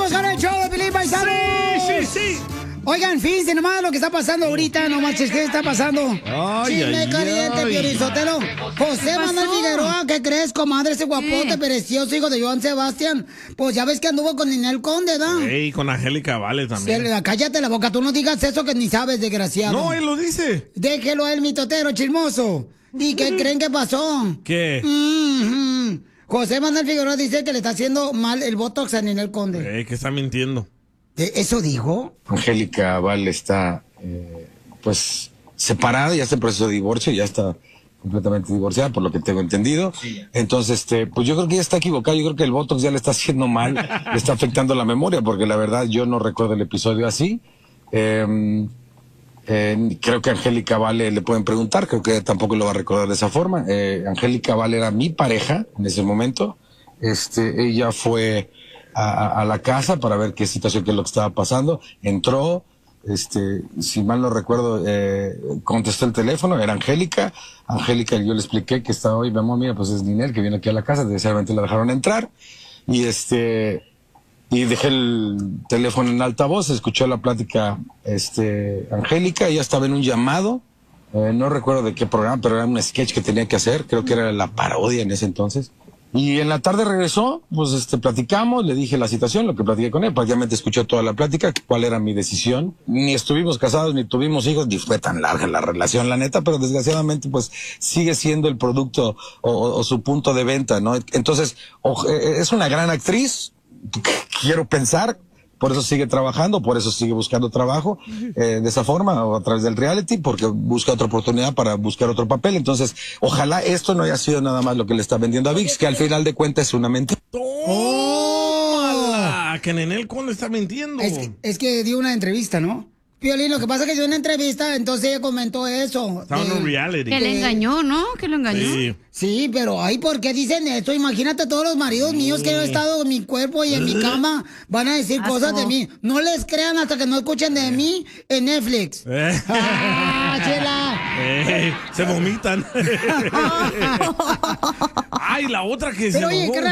Regresamos con el show de Piolín, paisanos. Sí. Oigan, fíjense nomás lo que está pasando ahorita, no manches, ¿qué está pasando? Chisme caliente, Piolín Sotelo. José Manuel Figueroa, ¿qué crees, comadre? Ese guapote, precioso, hijo de Joan Sebastián. Pues ya ves que anduvo con Ninel Conde, ¿verdad? Y con Angélica Vale también. Cállate la boca, tú no digas eso que ni sabes, desgraciado. No, él lo dice. Déjelo a él, mi totero chismoso. ¿Y qué creen que pasó? ¿Qué? José Manuel Figueroa dice que le está haciendo mal el botox a Ninel Conde. Que está mintiendo. ¿Eso dijo? Angélica Vale está, pues, separada, ya está en proceso de divorcio, ya está completamente divorciada, por lo que tengo entendido. Entonces, pues yo creo que ella está equivocada, yo creo que el botox ya le está haciendo mal, le está afectando la memoria, porque la verdad yo no recuerdo el episodio así. Creo que a Angélica Vale le pueden preguntar, creo que tampoco lo va a recordar de esa forma. Angélica Vale era mi pareja en ese momento. Ella fue a la casa para ver qué situación, qué es lo que estaba pasando. Entró, si mal no recuerdo, contestó el teléfono, era Angélica. Angélica, yo le expliqué que estaba hoy, mi amor, mira, pues es Ninel que viene aquí a la casa, desgraciadamente la dejaron entrar. Y dejé el teléfono en altavoz, escuchó la plática, Angélica, ella estaba en un llamado, no recuerdo de qué programa, pero era un sketch que tenía que hacer, creo que era La Parodia en ese entonces. Y en la tarde regresó, pues platicamos, le dije la situación, lo que platiqué con él, prácticamente escuchó toda la plática, cuál era mi decisión. Ni estuvimos casados, ni tuvimos hijos, ni fue tan larga la relación, la neta, pero desgraciadamente pues sigue siendo el producto o su punto de venta, ¿no? Entonces, es una gran actriz, quiero pensar, por eso sigue trabajando, por eso sigue buscando trabajo, de esa forma, o a través del reality, porque busca otra oportunidad para buscar otro papel. Entonces, ojalá esto no haya sido nada más lo que le está vendiendo a ViX, que al final de cuentas es una mentira. ¡Tómala! Que Ninel Conde está mintiendo. Es que dio una entrevista, ¿no? Piolín, lo que pasa es que dio una entrevista, entonces ella comentó eso. Estaba en un reality. Que le engañó, ¿no? Que lo engañó. Sí, pero ay, ¿por qué dicen esto? Imagínate todos los maridos míos que han estado en mi cuerpo y en mi cama van a decir cosas de mí. No les crean hasta que no escuchen de mí en Netflix. Se vomitan. Ay, la otra que pero se oye, enojó.